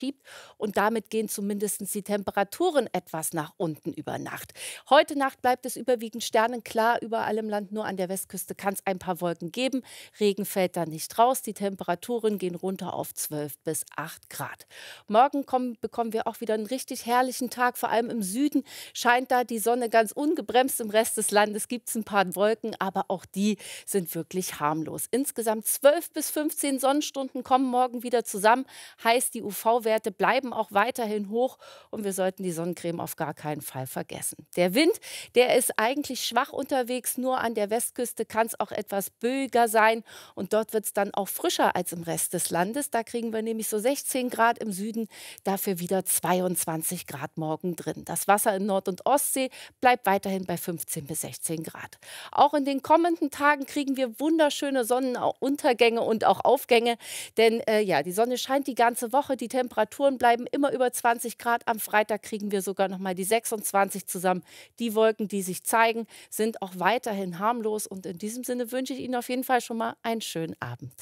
und damit gehen zumindest die Temperaturen etwas nach unten über Nacht. Heute Nacht bleibt es überwiegend sternenklar überall im Land, nur an der Westküste kann es ein paar Wolken geben. Regen fällt da nicht raus, die Temperaturen gehen runter auf 12 bis 8 Grad. Morgen bekommen wir auch wieder einen richtig herrlichen Tag, vor allem im Süden scheint da die Sonne ganz ungebremst, im Rest des Landes gibt es ein paar Wolken, aber auch die sind wirklich harmlos. Insgesamt 12 bis 15 Sonnenstunden kommen morgen wieder zusammen, heißt die UV-Werte bleiben auch weiterhin hoch und wir sollten die Sonnencreme auf gar keinen Fall vergessen. Der Wind, der ist eigentlich schwach unterwegs, nur an der Westküste kann es auch etwas böiger sein und dort wird es dann auch frischer als im Rest des Landes. Da kriegen wir nämlich so 16 Grad im Süden, dafür wieder 22 Grad morgen drin. Das Wasser in Nord- und Ostsee bleibt weiterhin bei 15 bis 16 Grad. Auch in den kommenden Tagen kriegen wir wunderschöne Sonnenuntergänge und auch Aufgänge, denn ja, die Sonne scheint die ganze Woche, die Temperaturen bleiben immer über 20 Grad. Am Freitag kriegen wir sogar noch mal die 26 zusammen. Die Wolken, die sich zeigen, sind auch weiterhin harmlos und in diesem Sinne wünsche ich Ihnen auf jeden Fall schon mal einen schönen Abend.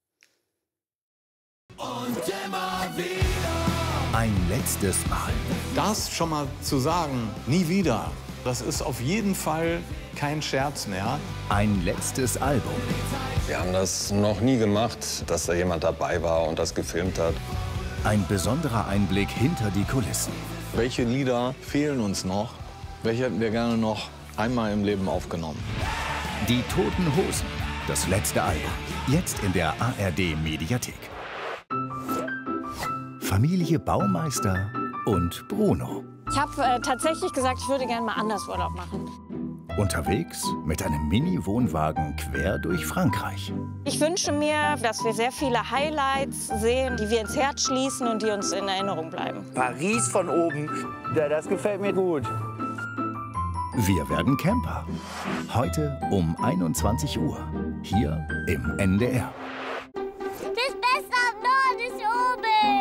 Und immer wieder. Ein letztes Mal. Das schon mal zu sagen, nie wieder, das ist auf jeden Fall kein Scherz mehr. Ein letztes Album. Wir haben das noch nie gemacht, dass da jemand dabei war und das gefilmt hat. Ein besonderer Einblick hinter die Kulissen. Welche Lieder fehlen uns noch? Welche hätten wir gerne noch einmal im Leben aufgenommen? Die Toten Hosen. Das letzte Album. Jetzt in der ARD-Mediathek. Familie Baumeister und Bruno. Ich habe tatsächlich gesagt, ich würde gerne mal anders Urlaub machen. Unterwegs mit einem Mini-Wohnwagen quer durch Frankreich. Ich wünsche mir, dass wir sehr viele Highlights sehen, die wir ins Herz schließen und die uns in Erinnerung bleiben. Paris von oben, das gefällt mir gut. Wir werden Camper. Heute um 21 Uhr. Hier im NDR.